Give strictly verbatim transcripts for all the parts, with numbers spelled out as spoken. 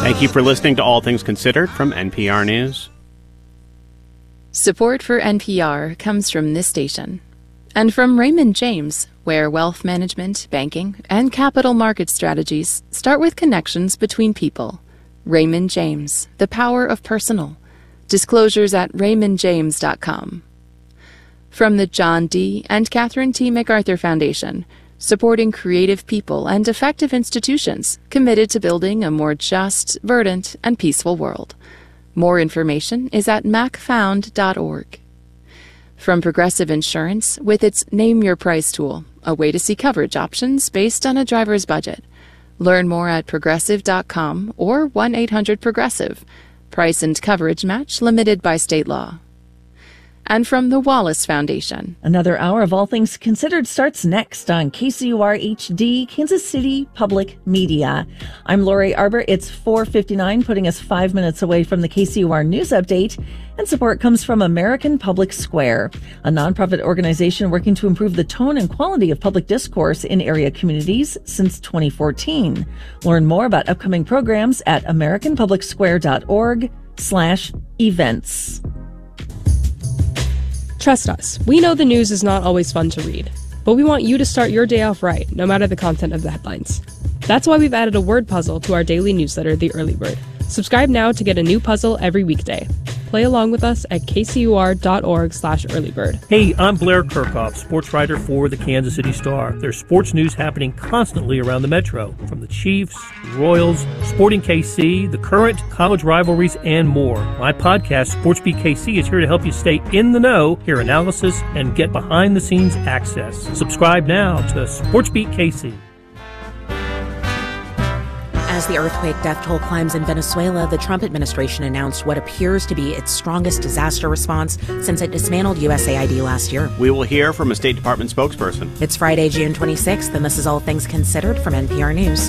Thank you for listening to All Things Considered from N P R News. Support for N P R comes from this station and from Raymond James, where wealth management, banking, and capital market strategies start with connections between people. Raymond James, the power of personal. Disclosures at raymond james dot com. From the John D. and Catherine T. MacArthur Foundation, supporting creative people and effective institutions committed to building a more just, verdant, and peaceful world. More information is at mac found dot org. From Progressive Insurance, with its Name Your Price tool, a way to see coverage options based on a driver's budget. Learn more at progressive dot com or one eight hundred progressive. Price and coverage match limited by state law. And from the Wallace Foundation. Another hour of All Things Considered starts next on K C U R H D, Kansas City Public Media. I'm Lori Arbor. It's four fifty-nine, putting us five minutes away from the K C U R News Update. And support comes from American Public Square, a nonprofit organization working to improve the tone and quality of public discourse in area communities since twenty fourteen. Learn more about upcoming programs at american public square dot org slash events. Trust us, we know the news is not always fun to read, but we want you to start your day off right, no matter the content of the headlines. That's why we've added a word puzzle to our daily newsletter, The Early Bird. Subscribe now to get a new puzzle every weekday. Play along with us at k c u r dot org slash early bird. Hey, I'm Blair Kirchhoff, sports writer for the Kansas City Star. There's sports news happening constantly around the metro, from the Chiefs, Royals, Sporting K C, the current college rivalries, and more. My podcast, SportsBeat K C, is here to help you stay in the know, hear analysis, and get behind-the-scenes access. Subscribe now to SportsBeat K C. As the earthquake death toll climbs in Venezuela, the Trump administration announced what appears to be its strongest disaster response since it dismantled U S A I D last year. We will hear from a State Department spokesperson. It's Friday, June twenty-sixth, and this is All Things Considered from N P R News.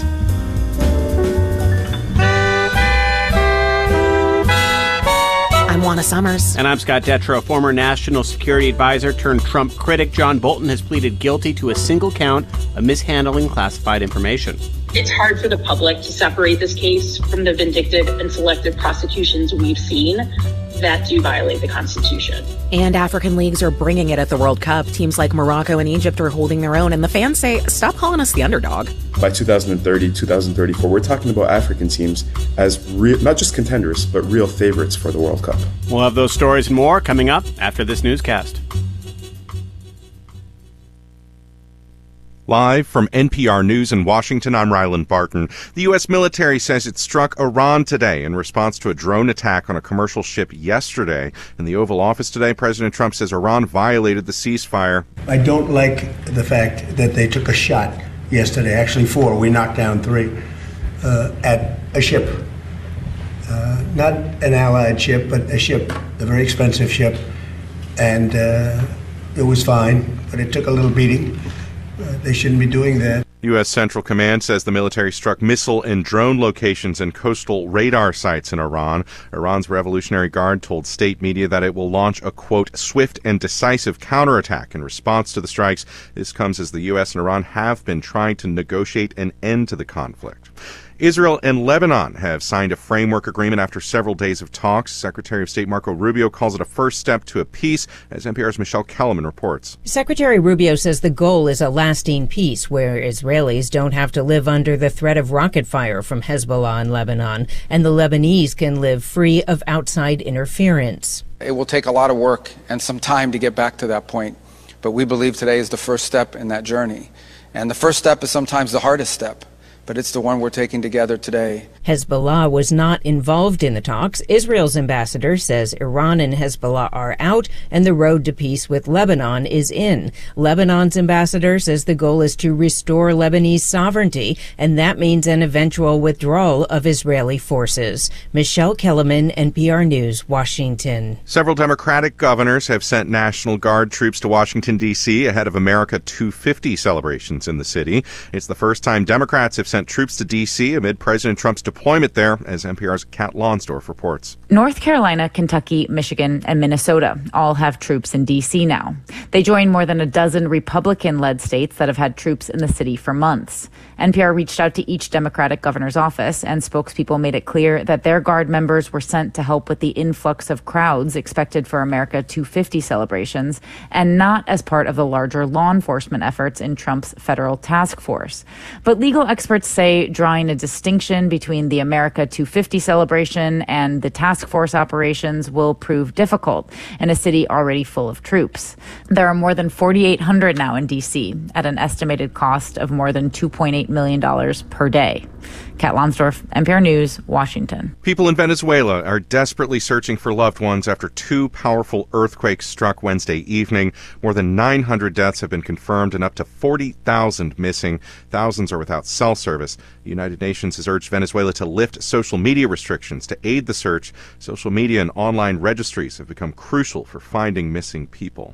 I'm Juana Summers. And I'm Scott Detrow. Former National Security Advisor turned Trump critic John Bolton has pleaded guilty to a single count of mishandling classified information. It's hard for the public to separate this case from the vindictive and selective prosecutions we've seen that do violate the Constitution. And African leagues are bringing it at the World Cup. Teams like Morocco and Egypt are holding their own, and the fans say, stop calling us the underdog. By two thousand thirty, two thousand thirty-four, we're talking about African teams as re- not just contenders, but real favorites for the World Cup. We'll have those stories and more coming up after this newscast. Live from N P R News in Washington, I'm Ryland Barton. The U S military says it struck Iran today in response to a drone attack on a commercial ship yesterday. In the Oval Office today, President Trump says Iran violated the ceasefire. I don't like the fact that they took a shot yesterday, actually four, we knocked down three, uh, at a ship. Uh, not an allied ship, but a ship, a very expensive ship. And uh, it was fine, but it took a little beating. Uh, they shouldn't be doing that. U S. Central Command says the military struck missile and drone locations and coastal radar sites in Iran. Iran's Revolutionary Guard told state media that it will launch a, quote, swift and decisive counterattack in response to the strikes. This comes as the U S and Iran have been trying to negotiate an end to the conflict. Israel and Lebanon have signed a framework agreement after several days of talks. Secretary of State Marco Rubio calls it a first step to a peace, as N P R's Michelle Kellerman reports. Secretary Rubio says the goal is a lasting peace where Israelis don't have to live under the threat of rocket fire from Hezbollah in Lebanon, and the Lebanese can live free of outside interference. It will take a lot of work and some time to get back to that point, but we believe today is the first step in that journey. And the first step is sometimes the hardest step, but it's the one we're taking together today. Hezbollah was not involved in the talks. Israel's ambassador says Iran and Hezbollah are out and the road to peace with Lebanon is in. Lebanon's ambassador says the goal is to restore Lebanese sovereignty, and that means an eventual withdrawal of Israeli forces. Michelle Kellerman, N P R News, Washington. Several Democratic governors have sent National Guard troops to Washington, D C ahead of America two fifty celebrations in the city. It's the first time Democrats have sent sent troops to D C amid President Trump's deployment there, as N P R's Kat Lonsdorf reports. North Carolina, Kentucky, Michigan, and Minnesota all have troops in D C now. They join more than a dozen Republican-led states that have had troops in the city for months. N P R reached out to each Democratic governor's office, and spokespeople made it clear that their Guard members were sent to help with the influx of crowds expected for America two fifty celebrations, and not as part of the larger law enforcement efforts in Trump's federal task force. But legal experts say drawing a distinction between the America two fifty celebration and the task force operations will prove difficult in a city already full of troops. There are more than forty-eight hundred now in D C at an estimated cost of more than two point eight million dollars per day. Kat Lonsdorf, N P R News, Washington. People in Venezuela are desperately searching for loved ones after two powerful earthquakes struck Wednesday evening. More than nine hundred deaths have been confirmed and up to forty thousand missing. Thousands are without cell service. The United Nations has urged Venezuela to lift social media restrictions to aid the search. Social media and online registries have become crucial for finding missing people.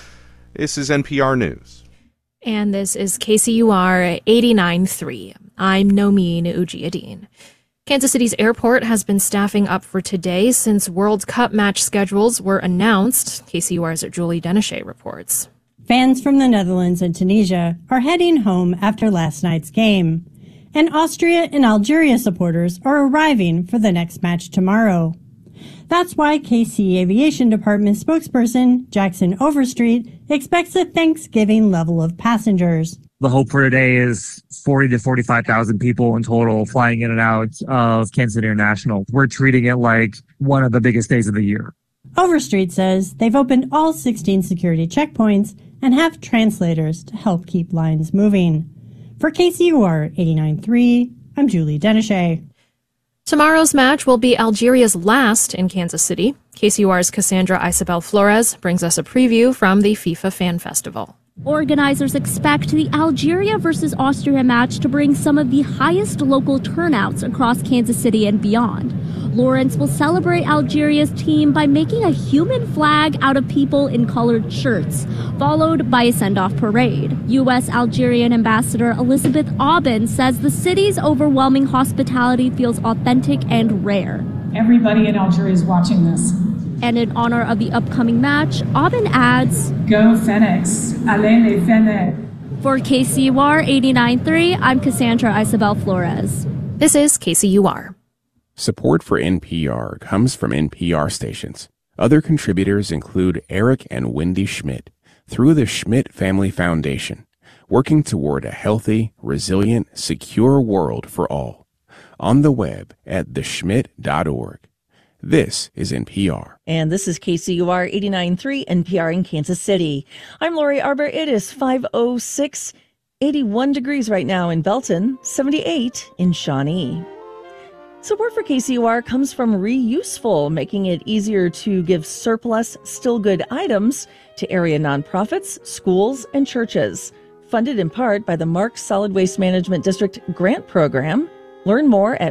This is N P R News. And this is K C U R eighty-nine point three. I'm Nomin Ujiyedin. Kansas City's airport has been staffing up for today since World Cup match schedules were announced. K C U R's Julie Denachet reports. Fans from the Netherlands and Tunisia are heading home after last night's game. And Austria and Algeria supporters are arriving for the next match tomorrow. That's why K C Aviation Department spokesperson Jackson Overstreet expects a Thanksgiving level of passengers. The hope for today is forty to forty-five thousand people in total flying in and out of Kansas City International. We're treating it like one of the biggest days of the year. Overstreet says they've opened all sixteen security checkpoints and have translators to help keep lines moving. For K C U R eighty-nine point three, I'm Julie Denachet. Tomorrow's match will be Algeria's last in Kansas City. K C U R's Cassandra Isabel Flores brings us a preview from the FIFA Fan Festival. Organizers expect the Algeria versus Austria match to bring some of the highest local turnouts across Kansas City and beyond. Lawrence will celebrate Algeria's team by making a human flag out of people in colored shirts, followed by a send-off parade. U S Algerian Ambassador Elizabeth Aubin says the city's overwhelming hospitality feels authentic and rare. Everybody in Algeria is watching this. And in honor of the upcoming match, Aubin adds, Go Phoenix! Allez les Phoenix! For K C U R eighty-nine point three, I'm Cassandra Isabel Flores. This is K C U R. Support for N P R comes from N P R stations. Other contributors include Eric and Wendy Schmidt through the Schmidt Family Foundation, working toward a healthy, resilient, secure world for all. On the web at the schmidt dot org. This is N P R. And this is K C U R eighty-nine point three N P R in Kansas City. I'm Lori Arbor. It is five oh six, eighty-one degrees right now in Belton, seventy-eight in Shawnee. Support for K C U R comes from Reuseful, making it easier to give surplus, still good items to area nonprofits, schools, and churches. Funded in part by the Marks Solid Waste Management District Grant Program. Learn more at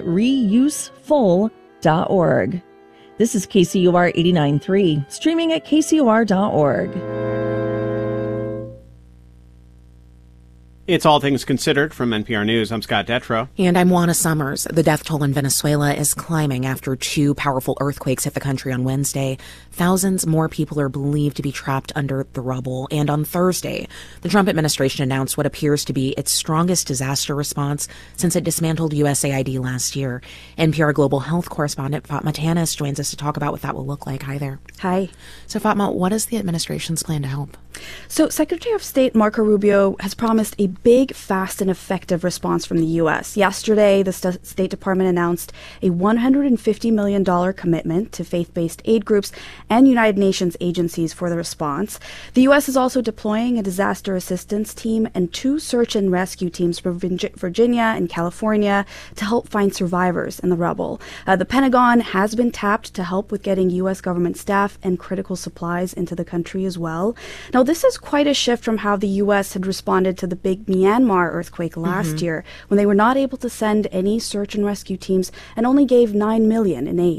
reuseful dot org. This is K C U R eighty-nine point three, streaming at K C U R dot org. It's All Things Considered from N P R News. I'm Scott Detrow. And I'm Juana Summers. The death toll in Venezuela is climbing after two powerful earthquakes hit the country on Wednesday. Thousands more people are believed to be trapped under the rubble. And on Thursday, the Trump administration announced what appears to be its strongest disaster response since it dismantled U S A I D last year. N P R Global Health correspondent Fatma Tanis joins us to talk about what that will look like. Hi there. Hi. So Fatma, what is the administration's plan to help? So Secretary of State Marco Rubio has promised a big, fast, and effective response from the U S. Yesterday, the St- State Department announced a one hundred fifty million dollars commitment to faith-based aid groups and United Nations agencies for the response. The U S is also deploying a disaster assistance team and two search and rescue teams for Virginia and California to help find survivors in the rubble. Uh, the Pentagon has been tapped to help with getting U S government staff and critical supplies into the country as well. Now, this is quite a shift from how the U S had responded to the big Myanmar earthquake last mm-hmm. year, when they were not able to send any search and rescue teams and only gave nine million dollars in aid.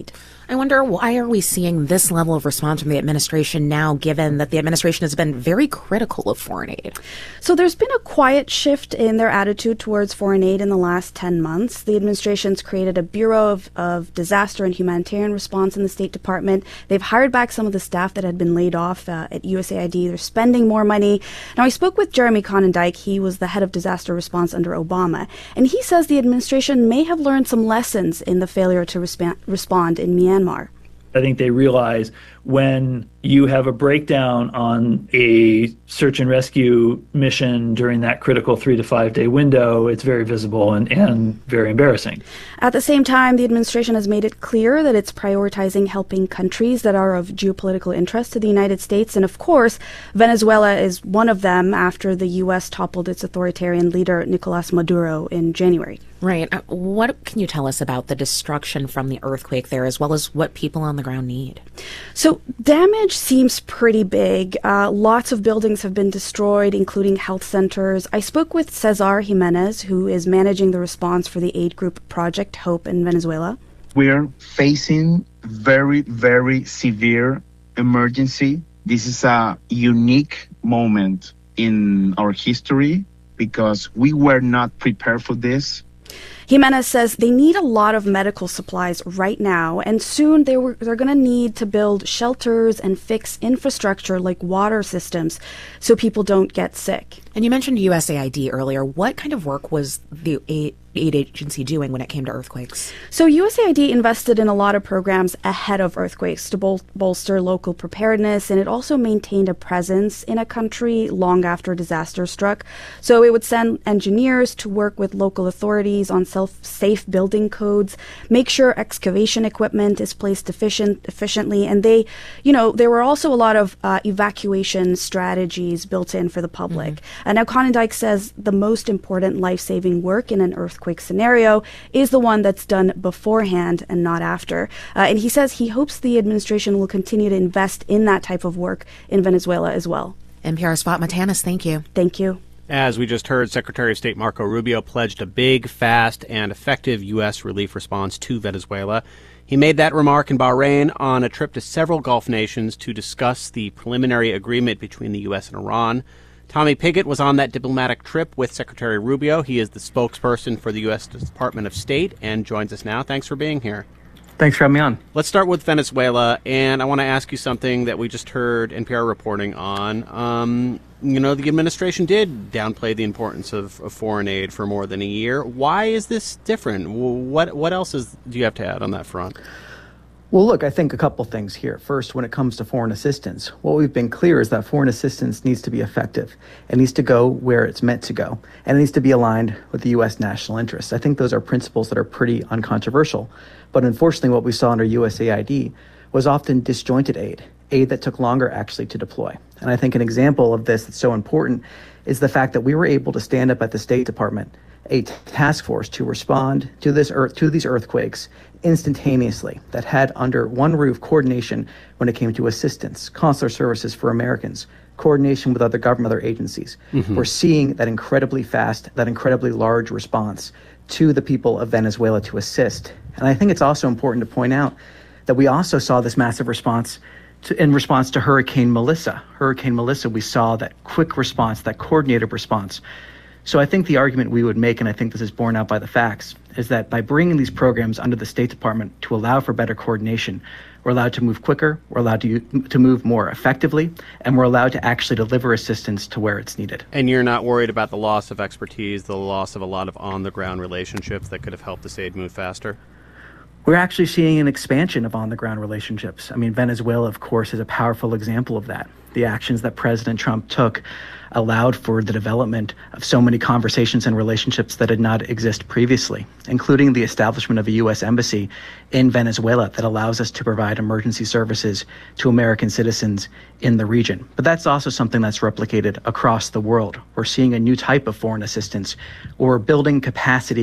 I wonder, why are we seeing this level of response from the administration now, given that the administration has been very critical of foreign aid? So there's been a quiet shift in their attitude towards foreign aid in the last ten months. The administration's created a Bureau of, of Disaster and Humanitarian Response in the State Department. They've hired back some of the staff that had been laid off uh, at U S A I D. They're spending more money. Now, I spoke with Jeremy Conondike. He was the head of disaster response under Obama, and he says the administration may have learned some lessons in the failure to resp- respond in Myanmar. Myanmar. I think they realize when you have a breakdown on a search and rescue mission during that critical three to five day window, it's very visible and, and very embarrassing. At the same time, the administration has made it clear that it's prioritizing helping countries that are of geopolitical interest to the United States. And of course, Venezuela is one of them after the U S toppled its authoritarian leader, Nicolas Maduro, in January. Right. Uh, what can you tell us about the destruction from the earthquake there, as well as what people on the ground need? So damage seems pretty big. Uh, lots of buildings have been destroyed, including health centers. I spoke with Cesar Jimenez, who is managing the response for the aid group Project Hope in Venezuela. We're facing very, very severe emergency. This is a unique moment in our history because we were not prepared for this. Jimenez says they need a lot of medical supplies right now, and soon they were, they're going to need to build shelters and fix infrastructure like water systems so people don't get sick. And you mentioned U S A I D earlier. What kind of work was the aid, aid agency doing when it came to earthquakes? So U S A I D invested in a lot of programs ahead of earthquakes to bol- bolster local preparedness, and it also maintained a presence in a country long after disaster struck. So it would send engineers to work with local authorities on self safe building codes, make sure excavation equipment is placed efficient, efficiently, and they, you know, there were also a lot of uh, evacuation strategies built in for the public. Mm-hmm. And now Conondike says the most important life-saving work in an earthquake scenario is the one that's done beforehand and not after. Uh, and he says he hopes the administration will continue to invest in that type of work in Venezuela as well. N P R's Fatma Tanis, thank you. Thank you. As we just heard, Secretary of State Marco Rubio pledged a big, fast, and effective U S relief response to Venezuela. He made that remark in Bahrain on a trip to several Gulf nations to discuss the preliminary agreement between the U S and Iran. Tommy Pigott was on that diplomatic trip with Secretary Rubio. He is the spokesperson for the U S Department of State and joins us now. Thanks for being here. Thanks for having me on. Let's start with Venezuela, and I want to ask you something that we just heard N P R reporting on. Um, you know, the administration did downplay the importance of, of foreign aid for more than a year. Why is this different? What what else is, do you have to add on that front? Well, look, I think a couple things here. First, when it comes to foreign assistance, what we've been clear is that foreign assistance needs to be effective. It needs to go where it's meant to go, and it needs to be aligned with the U S national interests. I think those are principles that are pretty uncontroversial. But unfortunately, what we saw under U S A I D was often disjointed aid, aid that took longer actually to deploy. And I think an example of this that's so important is the fact that we were able to stand up at the State Department a task force to respond to this earth to these earthquakes instantaneously, that had under one roof coordination when it came to assistance, consular services for Americans, coordination with other government, other agencies. Mm-hmm. We're seeing that incredibly fast, that incredibly large response to the people of Venezuela to assist. And I think it's also important to point out that we also saw this massive response to, in response to Hurricane Melissa. Hurricane Melissa, we saw that quick response, that coordinated response. So I think the argument we would make, and I think this is borne out by the facts, is that by bringing these programs under the State Department to allow for better coordination, we're allowed to move quicker, we're allowed to to move more effectively, and we're allowed to actually deliver assistance to where it's needed. And you're not worried about the loss of expertise, the loss of a lot of on-the-ground relationships that could have helped this aid move faster? We're actually seeing an expansion of on-the-ground relationships. I mean, Venezuela, of course, is a powerful example of that. The actions that President Trump took allowed for the development of so many conversations and relationships that did not exist previously, including the establishment of a U S embassy in Venezuela that allows us to provide emergency services to American citizens in the region. But that's also something that's replicated across the world. We're seeing a new type of foreign assistance, or we're building capacity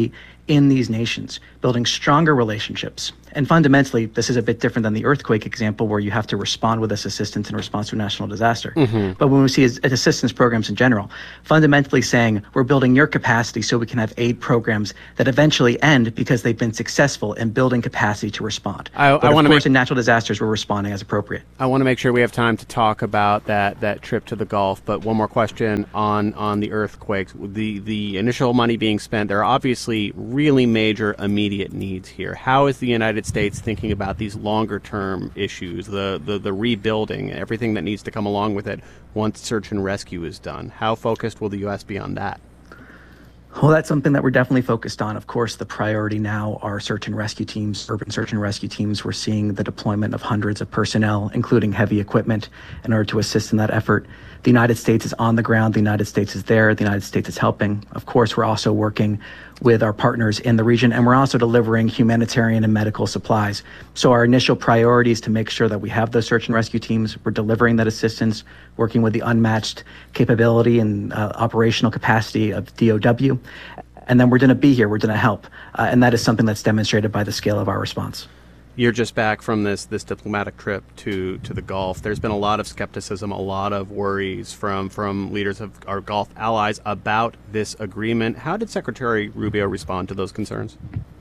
in these nations, building stronger relationships. And fundamentally, this is a bit different than the earthquake example where you have to respond with this assistance in response to a national disaster. Mm-hmm. But when we see as, as assistance programs in general, fundamentally saying we're building your capacity so we can have aid programs that eventually end because they've been successful in building capacity to respond. I, but I of wanna course, make, in natural disasters, we're responding as appropriate. I want to make sure we have time to talk about that, that trip to the Gulf. But one more question on, on the earthquakes. The, the initial money being spent, there are obviously really major immediate needs here. How is the United States thinking about about these longer-term issues, the, the, the rebuilding, everything that needs to come along with it once search and rescue is done? How focused will the U S be on that? Well, that's something that we're definitely focused on. Of course, the priority now are search and rescue teams, urban search and rescue teams. We're seeing the deployment of hundreds of personnel, including heavy equipment, in order to assist in that effort. The United States is on the ground. The United States is there. The United States is helping. Of course, we're also working with our partners in the region, and we're also delivering humanitarian and medical supplies. So our initial priority is to make sure that we have those search and rescue teams. We're delivering that assistance, working with the unmatched capability and uh, operational capacity of D O W. And then we're going to be here. We're going to help. Uh, and that is something that's demonstrated by the scale of our response. You're just back from this this diplomatic trip to, to the Gulf. There's been a lot of skepticism, a lot of worries from, from leaders of our Gulf allies about this agreement. How did Secretary Rubio respond to those concerns?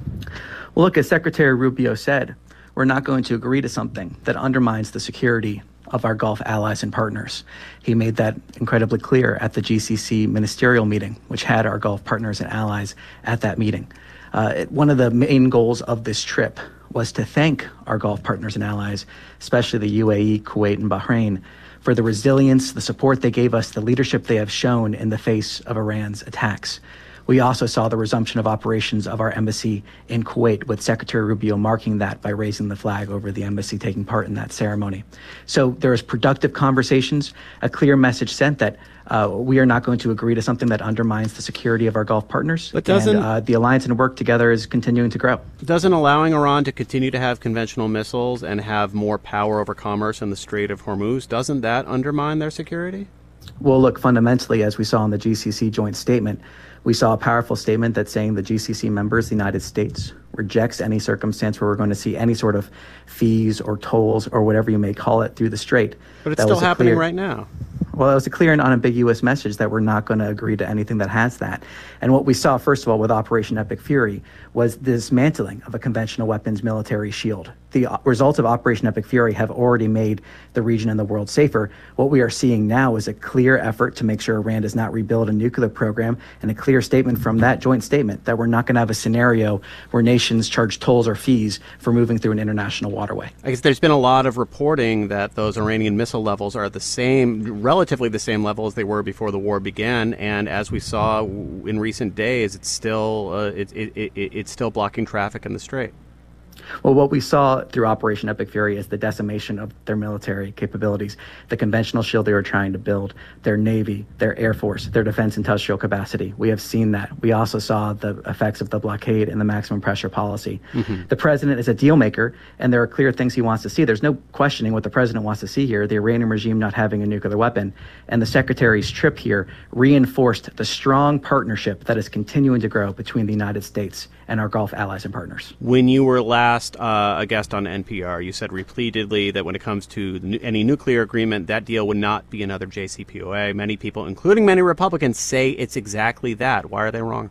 Well, look, as Secretary Rubio said, we're not going to agree to something that undermines the security of our Gulf allies and partners. He made that incredibly clear at the G C C ministerial meeting, which had our Gulf partners and allies at that meeting. Uh, it, one of the main goals of this trip was to thank our Gulf partners and allies, especially the U A E, Kuwait, and Bahrain, for the resilience, the support they gave us, the leadership they have shown in the face of Iran's attacks. We also saw the resumption of operations of our embassy in Kuwait, with Secretary Rubio marking that by raising the flag over the embassy, taking part in that ceremony. So there is productive conversations, a clear message sent that uh, we are not going to agree to something that undermines the security of our Gulf partners. But doesn't, and uh, the alliance and work together is continuing to grow. Doesn't allowing Iran to continue to have conventional missiles and have more power over commerce in the Strait of Hormuz, doesn't that undermine their security? Well, look, fundamentally, as we saw in the G C C joint statement, we saw a powerful statement that's saying the G C C members, the United States, rejects any circumstance where we're going to see any sort of fees or tolls or whatever you may call it through the strait. But it's That still was a happening clear- right now. Well, it was a clear and unambiguous message that we're not going to agree to anything that has that. And what we saw, first of all, with Operation Epic Fury was the dismantling of a conventional weapons military shield. The uh, results of Operation Epic Fury have already made the region and the world safer. What we are seeing now is a clear effort to make sure Iran does not rebuild a nuclear program, and a clear statement from that joint statement that we're not going to have a scenario where nations charge tolls or fees for moving through an international waterway. I guess there's been a lot of reporting that those Iranian missile levels are the same, relatively the same level as they were before the war began, and as we saw in recent days, it's still uh, it, it, it, it's still blocking traffic in the Strait. Well, what we saw through Operation Epic Fury is the decimation of their military capabilities, the conventional shield they were trying to build, their Navy, their Air Force, their defense industrial capacity. We have seen that. We also saw the effects of the blockade and the maximum pressure policy. Mm-hmm. The president is a deal maker, and there are clear things he wants to see. There's no questioning what the president wants to see here, the Iranian regime not having a nuclear weapon. And the secretary's trip here reinforced the strong partnership that is continuing to grow between the United States and our Gulf allies and partners. When you were last uh, a guest on N P R, you said repeatedly that when it comes to the, any nuclear agreement, that deal would not be another J C P O A. Many people, including many Republicans, say it's exactly that. Why are they wrong?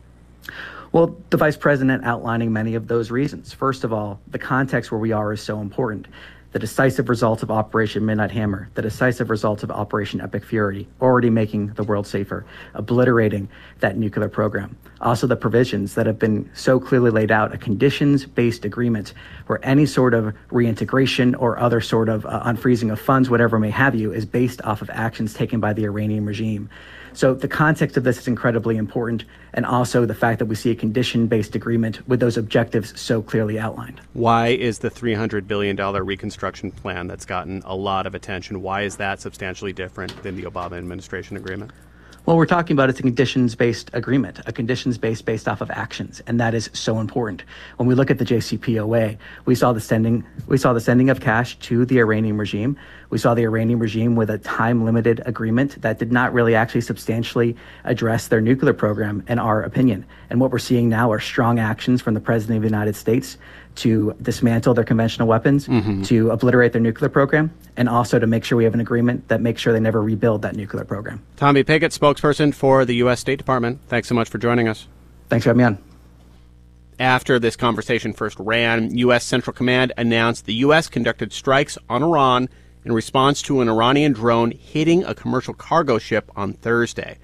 Well, the vice president outlining many of those reasons. First of all, the context where we are is so important. The decisive results of Operation Midnight Hammer, the decisive results of Operation Epic Fury, already making the world safer, obliterating that nuclear program. Also the provisions that have been so clearly laid out, a conditions-based agreement where any sort of reintegration or other sort of uh, unfreezing of funds, whatever may have you, is based off of actions taken by the Iranian regime. So the context of this is incredibly important, and also the fact that we see a condition-based agreement with those objectives so clearly outlined. Why is the three hundred billion dollars reconstruction plan that's gotten a lot of attention, why is that substantially different than the Obama administration agreement? Well, we're talking about it's a conditions-based agreement, a conditions-based based off of actions, and that is so important. When we look at the J C P O A, we saw the sending we saw the sending of cash to the Iranian regime. We saw the Iranian regime with a time-limited agreement that did not really actually substantially address their nuclear program, in our opinion. And what we're seeing now are strong actions from the President of the United States to dismantle their conventional weapons, mm-hmm. to obliterate their nuclear program, and also to make sure we have an agreement that makes sure they never rebuild that nuclear program. Tommy Pigott, spokesperson for the U S State Department. Thanks so much for joining us. Thanks for having me on. After this conversation first ran, U S Central Command announced the U S conducted strikes on Iran in response to an Iranian drone hitting a commercial cargo ship on Thursday.